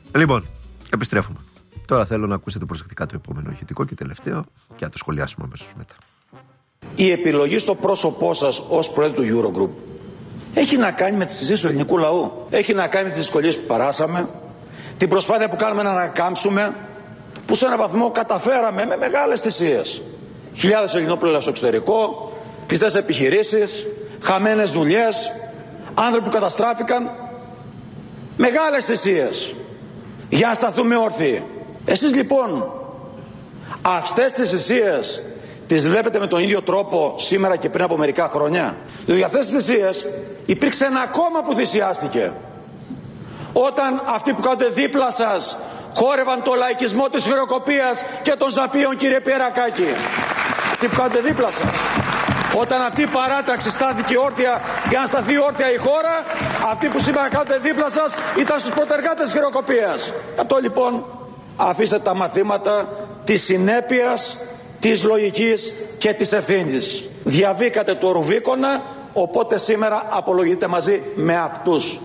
Λοιπόν, επιστρέφουμε. Τώρα θέλω να ακούσετε προσεκτικά το επόμενο ηχητικό και τελευταίο και να το σχολιάσουμε αμέσως μετά. Η επιλογή στο πρόσωπό σας ως πρόεδρο του Eurogroup έχει να κάνει με τις συζήτησεις του ελληνικού λαού. Έχει να κάνει με τις δυσκολίες που παράσαμε, την προσπάθεια που κάνουμε να ανακάμψουμε, που σε έναν βαθμό καταφέραμε με μεγάλες θυσίες. Χιλιάδες Ελληνόπουλα στο εξωτερικό, κλειστές επιχειρήσεις, χαμένες δουλειές, άνθρωποι που καταστράφηκαν. Μεγάλες θυσίες για να σταθούμε όρθιοι. Εσείς λοιπόν αυτές τις θυσίες τις βλέπετε με τον ίδιο τρόπο σήμερα και πριν από μερικά χρόνια? Δηλαδή για αυτές τις θυσίες υπήρξε ένα κόμμα που θυσιάστηκε. Όταν αυτοί που κάνετε δίπλα σας χόρευαν το λαϊκισμό της χρεοκοπίας και των ζαπίων, κύριε Πιερακάκη. Αυτοί που κάνετε δίπλα σας. Όταν αυτή η παράταξη στάθηκε όρθια για να σταθεί όρθια η χώρα, αυτοί που σήμερα κάνετε δίπλα σας ήταν στους πρωτεργάτες της χρεοκοπίας. Αυτό λοιπόν αφήστε τα μαθήματα της συνέπειας, της λογικής και της ευθύνης. Διαβήκατε το Ρουβίκονα, οπότε σήμερα απολογείτε μαζί με αυτούς.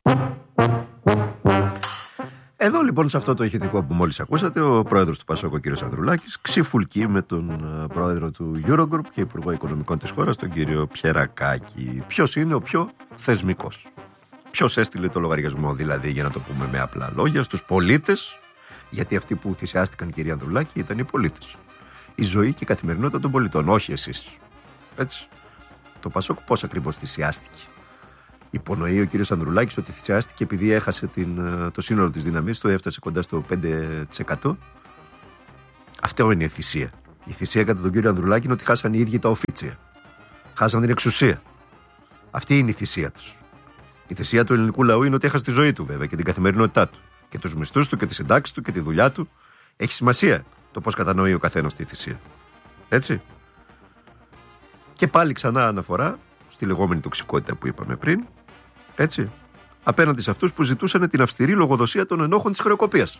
Εδώ λοιπόν σε αυτό το ηχητικό που μόλις ακούσατε, ο πρόεδρος του ΠΑΣΟΚ, ο κ. Ανδρουλάκης, ξυφουλκεί με τον πρόεδρο του Eurogroup και υπουργό οικονομικών της χώρας, τον κύριο Πιερακάκη. Ποιος είναι ο πιο θεσμικός? Ποιος έστειλε το λογαριασμό, δηλαδή, για να το πούμε με απλά λόγια, στους πολίτες? Γιατί αυτοί που θυσιάστηκαν, κύριε Ανδρουλάκη, ήταν οι πολίτες. Η ζωή και η καθημερινότητα των πολιτών, όχι εσείς. Έτσι. Το ΠΑΣΟΚ πώς ακριβώς θυσιάστηκε? Υπονοεί ο κύριος Ανδρουλάκης ότι θυσιάστηκε επειδή έχασε το σύνολο της δύναμης του, έφτασε κοντά στο 5%. Αυτό είναι η θυσία. Η θυσία κατά τον κύριο Ανδρουλάκη είναι ότι χάσαν οι ίδιοι τα οφίτσια. Χάσαν την εξουσία. Αυτή είναι η θυσία τους. Η θυσία του ελληνικού λαού είναι ότι έχασε τη ζωή του, βέβαια, και την καθημερινότητά του. Και τους μισθούς του και τις συντάξεις του και τη δουλειά του. Έχει σημασία το πώς κατανοεί ο καθένας τη θυσία. Έτσι. Και πάλι ξανά αναφορά στη λεγόμενη τοξικότητα που είπαμε πριν. Έτσι. Απέναντι σε αυτούς που ζητούσαν την αυστηρή λογοδοσία των ενόχων της χρεοκοπίας.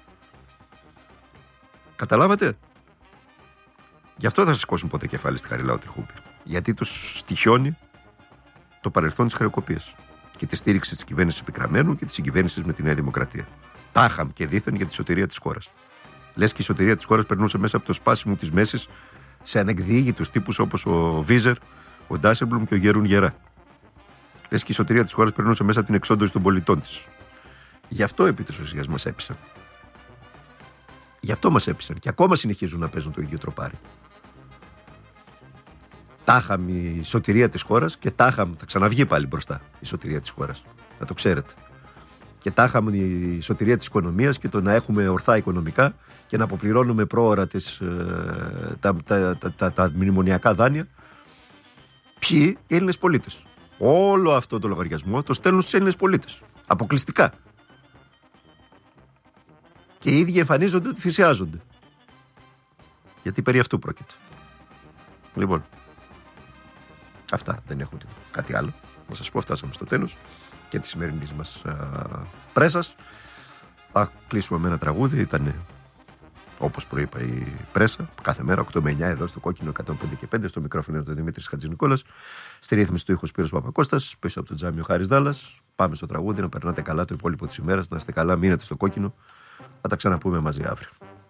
Καταλάβατε? Γι' αυτό θα σηκώσουν ποτέ κεφάλι στη Χαριλάου Τριχούπη. Γιατί τους στοιχιώνει το παρελθόν της χρεοκοπίας και τη στήριξη της κυβέρνησης Επικραμένου και της συγκυβέρνησης με τη Νέα Δημοκρατία. Τάχαμ και δήθεν για τη σωτηρία της χώρας. Λες και η σωτηρία της χώρας περνούσε μέσα από το σπάσιμο της μέσης σε ανεκδιήγητους τύπους όπως ο Βίζερ, ο Ντάσεμπλουμ και ο Γερούν Γερά. Λες και η σωτηρία της χώρας περνούσε μέσα από την εξόντωση των πολιτών της. Γι' αυτό επί της ουσίας μας έπεισαν. Γι' αυτό μας έπεισαν και ακόμα συνεχίζουν να παίζουν το ίδιο τροπάρι. Τάχαμ η σωτηρία της χώρας και τάχαμ θα ξαναβγεί πάλι μπροστά η σωτηρία της χώρας. Να το ξέρετε. Και τάχαμ η σωτηρία της οικονομίας και το να έχουμε ορθά οικονομικά και να αποπληρώνουμε πρόωρα τα μνημονιακά δάνεια. Ποιοι? Οι Έλληνες πολίτες. Όλο αυτό το λογαριασμό το στέλνουν στους Έλληνες πολίτες. Αποκλειστικά. Και οι ίδιοι εμφανίζονται ότι θυσιάζονται. Γιατί περί αυτού πρόκειται. Λοιπόν, αυτά, δεν έχω κάτι άλλο να σας πω. Φτάσαμε στο τέλος και τη σημερινής μας πρέσας. Θα κλείσουμε με ένα τραγούδι. Ήταν, όπως προείπα, η πρέσα κάθε μέρα 8 με 9 εδώ στο Κόκκινο 105 και 5. Στο μικρόφωνο του Δημήτρης Χατζηνικόλας. Στη ρύθμιση του ήχου Σπύρος Παπακώστας. Πίσω από το τζάμι ο Χάρης Δάλλας. Πάμε στο τραγούδι, να περνάτε καλά το υπόλοιπο της ημέρας. Να είστε καλά, μείνετε στο Κόκκινο. Θα τα ξαναπούμε μαζί αύριο.